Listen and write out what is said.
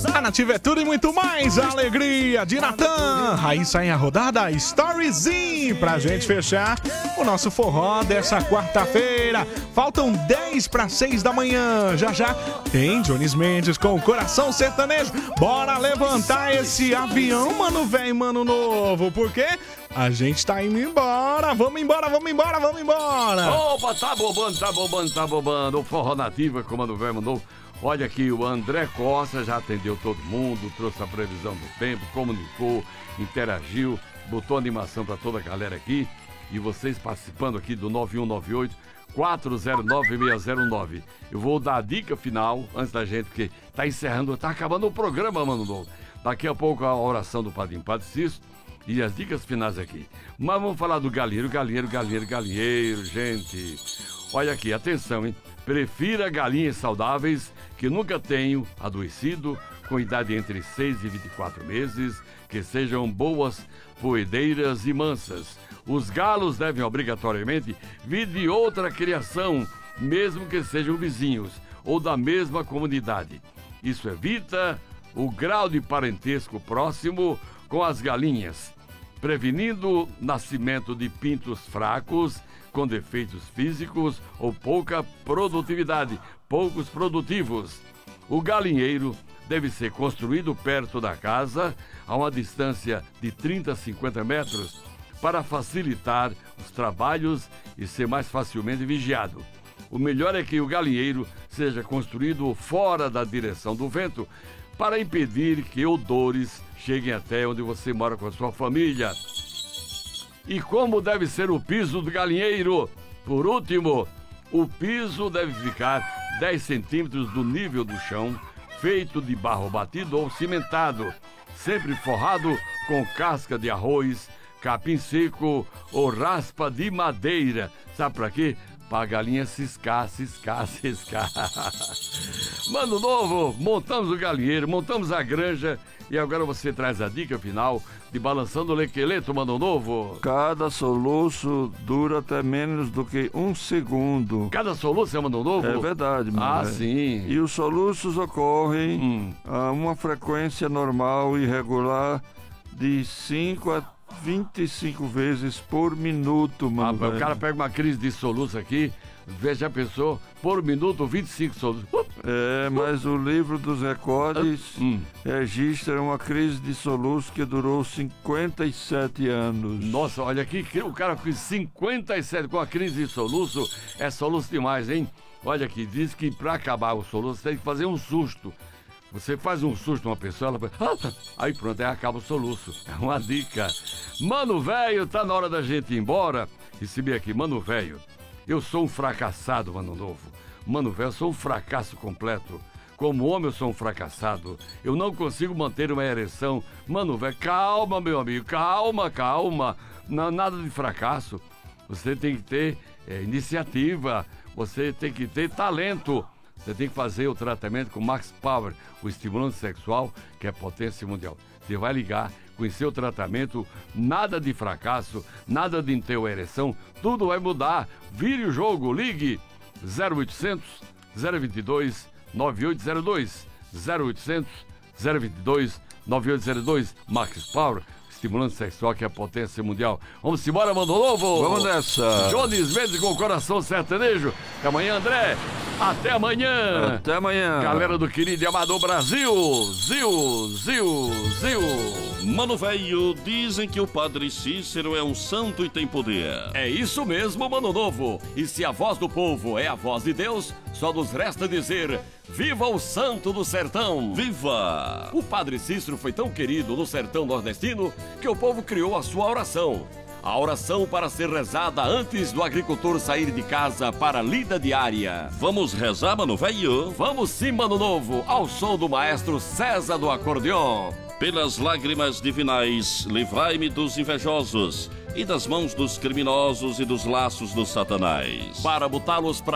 A Nativa é tudo e muito mais. A alegria de Natan. Aí sai a rodada Storyzinho pra gente fechar o nosso forró dessa quarta-feira. Faltam 10 para 6 da manhã. Já já tem Jones Mendes com o Coração Sertanejo. Bora levantar esse avião, mano velho, mano novo. Porque a gente tá indo embora. Vamos embora, vamos embora, vamos embora. Opa, tá bobando, tá bobando, tá bobando. O forró Nativa, como mano velho, mano novo. Olha aqui, o André Costa já atendeu todo mundo, trouxe a previsão do tempo, comunicou, interagiu, botou animação para toda a galera aqui. E vocês participando aqui do 9198-409-609. Eu vou dar a dica final, antes da gente, porque tá encerrando, tá acabando o programa, mano novo. Daqui a pouco a oração do Padrinho Padre Cício e as dicas finais aqui. Mas vamos falar do galinheiro, gente. Olha aqui, atenção, hein? Prefira galinhas saudáveis que nunca tenham adoecido, com idade entre 6 e 24 meses, que sejam boas, poedeiras e mansas. Os galos devem obrigatoriamente vir de outra criação, mesmo que sejam vizinhos ou da mesma comunidade. Isso evita o grau de parentesco próximo com as galinhas, prevenindo o nascimento de pintos fracos, com defeitos físicos ou pouca produtividade, poucos produtivos. O galinheiro deve ser construído perto da casa, a uma distância de 30 a 50 metros, para facilitar os trabalhos e ser mais facilmente vigiado. O melhor é que o galinheiro seja construído fora da direção do vento, para impedir que odores cheguem até onde você mora com a sua família. E como deve ser o piso do galinheiro? Por último, o piso deve ficar 10 centímetros do nível do chão, feito de barro batido ou cimentado, sempre forrado com casca de arroz, capim seco ou raspa de madeira. Sabe pra quê? Pra galinha ciscar. Mano novo, montamos o galinheiro, montamos a granja e agora você traz a dica final de Balançando o Lequeleto, mano novo. Cada soluço dura até menos do que 1 segundo. Cada soluço é mano novo? É verdade, mano. Ah, sim. E os soluços ocorrem a uma frequência normal e regular de 5 a 25 vezes por minuto, mano. O cara pega uma crise de soluço aqui, veja a pessoa, por minuto, 25 soluços. Mas o livro dos recordes registra uma crise de soluço que durou 57 anos. Nossa, olha aqui, o cara com 57 com a crise de soluço, é soluço demais, hein? Olha aqui, diz que pra acabar o soluço tem que fazer um susto. Você faz um susto numa pessoa, ela fala, aí pronto, aí acaba o soluço. É uma dica. Mano velho, tá na hora da gente ir embora. Recebi aqui, mano velho, eu sou um fracassado, mano novo. Mano velho, eu sou um fracasso completo. Como homem eu sou um fracassado. Eu não consigo manter uma ereção. Mano velho, calma, meu amigo, calma. Não, nada de fracasso. Você tem que ter iniciativa. Você tem que ter talento. Você tem que fazer o tratamento com Max Power, o estimulante sexual, que é potência mundial. Você vai ligar, conhecer o tratamento, nada de fracasso, nada de ter ereção, tudo vai mudar. Vire o jogo, ligue 0800 022 9802, 0800 022 9802, Max Power, estimulante sexual, que é a potência mundial. Vamos embora, mano novo? Vamos nessa. Jones Mendes com o Coração Sertanejo. Até amanhã, André. Até amanhã. Até amanhã. Galera do querido e amado Brasil. Zil. Mano velho, dizem que o Padre Cícero é um santo e tem poder. É isso mesmo, mano novo. E se a voz do povo é a voz de Deus, só nos resta dizer: viva o santo do sertão! Viva! O Padre Cícero foi tão querido no sertão nordestino que o povo criou a sua oração. A oração para ser rezada antes do agricultor sair de casa para a lida diária. Vamos rezar, mano velho? Vamos sim, mano novo, ao som do maestro César do acordeon. Pelas lágrimas divinais, livrai-me dos invejosos e das mãos dos criminosos e dos laços do Satanás. Para botá-los